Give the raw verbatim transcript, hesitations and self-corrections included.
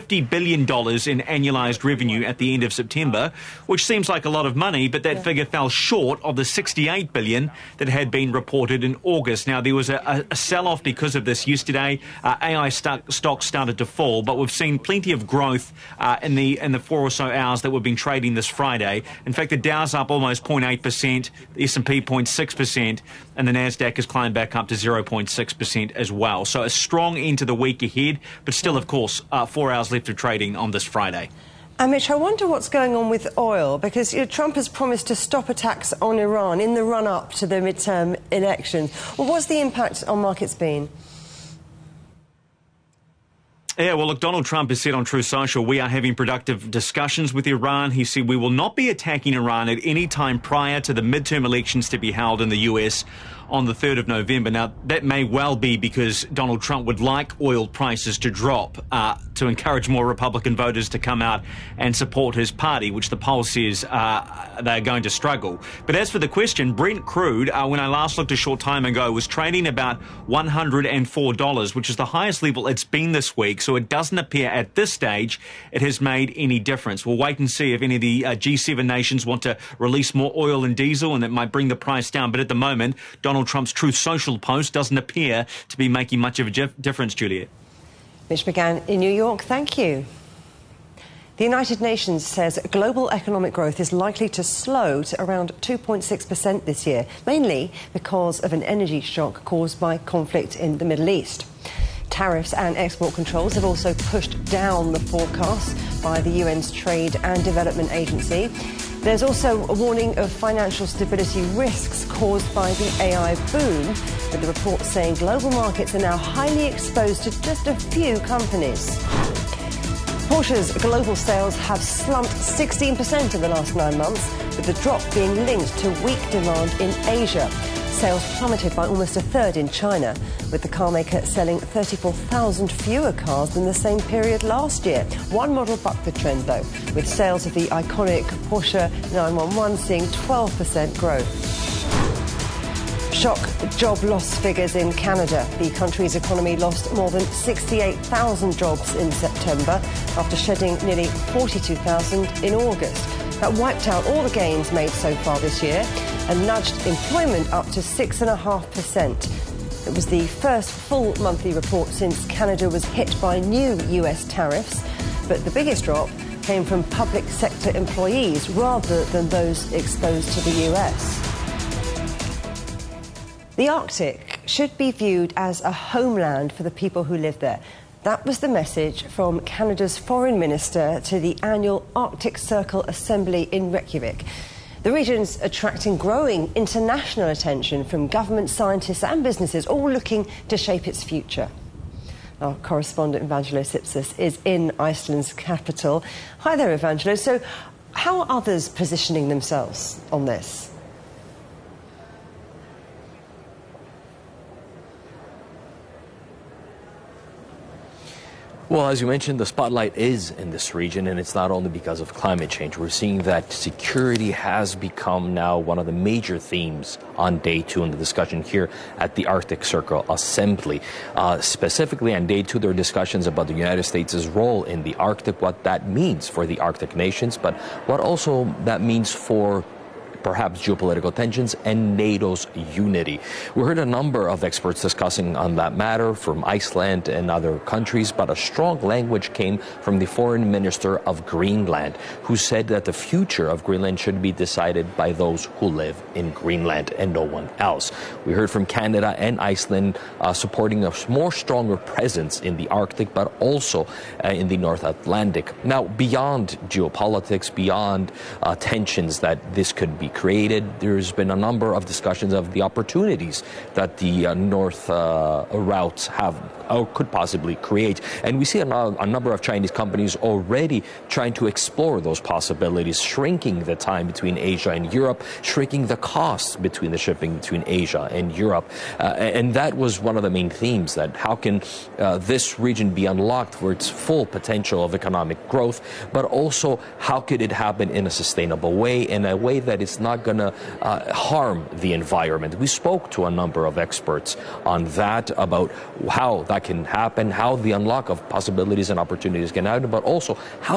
fifty billion dollars in annualised revenue at the end of September, which seems like a lot of money, but that yeah. figure fell short of the sixty-eight billion dollars that had been reported in August. Now, there was a, a, a sell-off because of this yesterday. Uh, A I st- stocks started to fall, but we've seen plenty of growth uh, in the in the four or so hours that we've been trading this Friday. In fact, the Dow's up almost zero point eight percent, the S and P zero point six percent, and the Nasdaq has climbed back up to zero point six percent as well. So a strong end to the week ahead, but still, of course, uh, four hours left of trading on this Friday. And Mitch, I wonder what's going on with oil, because you know, Trump has promised to stop attacks on Iran in the run-up to the midterm elections. Well, what's the impact on markets been? Yeah, well, look, Donald Trump has said on Truth Social, we are having productive discussions with Iran. He said we will not be attacking Iran at any time prior to the midterm elections to be held in the U S on the third of November. Now, that may well be because Donald Trump would like oil prices to drop uh, to encourage more Republican voters to come out and support his party, which the poll says uh, they're going to struggle. But as for the question, Brent crude, uh, when I last looked a short time ago, was trading about one hundred four dollars, which is the highest level it's been this week. So it doesn't appear at this stage it has made any difference. We'll wait and see if any of the uh, G seven nations want to release more oil and diesel, and that might bring the price down. But at the moment, Donald Trump's Truth Social post doesn't appear to be making much of a difference, Juliet. Mitch McGann in New York, thank you. The United Nations says global economic growth is likely to slow to around two point six percent this year, mainly because of an energy shock caused by conflict in the Middle East. Tariffs and export controls have also pushed down the forecast by the U N's Trade and Development Agency. There's also a warning of financial stability risks caused by the A I boom, with the report saying global markets are now highly exposed to just a few companies. Porsche's global sales have slumped sixteen percent in the last nine months, with the drop being linked to weak demand in Asia. Sales plummeted by almost a third in China, with the carmaker selling thirty-four thousand fewer cars than the same period last year. One model bucked the trend, though, with sales of the iconic Porsche nine one one seeing twelve percent growth. Shock job loss figures in Canada. The country's economy lost more than sixty-eight thousand jobs in September after shedding nearly forty-two thousand in August. That wiped out all the gains made so far this year and nudged employment up to six point five percent. It was the first full monthly report since Canada was hit by new U S tariffs, but the biggest drop came from public sector employees rather than those exposed to the U S. The Arctic should be viewed as a homeland for the people who live there. That was the message from Canada's Foreign Minister to the annual Arctic Circle Assembly in Reykjavik. The region's attracting growing international attention from government, scientists and businesses, all looking to shape its future. Our correspondent Evangelos Ipsos is in Iceland's capital. Hi there, Evangelos. So how are others positioning themselves on this? Well, as you mentioned, the spotlight is in this region, and it's not only because of climate change. We're seeing that security has become now one of the major themes on day two in the discussion here at the Arctic Circle Assembly. Uh, specifically on day two, there are discussions about the United States' role in the Arctic, what that means for the Arctic nations, but what also that means for perhaps geopolitical tensions and NATO's unity. We heard a number of experts discussing on that matter from Iceland and other countries, but a strong language came from the foreign minister of Greenland, who said that the future of Greenland should be decided by those who live in Greenland and no one else. We heard from Canada and Iceland uh, supporting a more stronger presence in the Arctic, but also uh, in the North Atlantic. Now, beyond geopolitics, beyond uh, tensions that this could be created, there's been a number of discussions of the opportunities that the uh, north uh, routes have or could possibly create. And we see a, a number of Chinese companies already trying to explore those possibilities, shrinking the time between Asia and Europe, shrinking the costs between the shipping between Asia and Europe. Uh, and that was one of the main themes, that how can uh, this region be unlocked for its full potential of economic growth, but also how could it happen in a sustainable way, in a way that is it's not going to uh, harm the environment. We spoke to a number of experts on that, about how that can happen, how the unlock of possibilities and opportunities can happen, but also how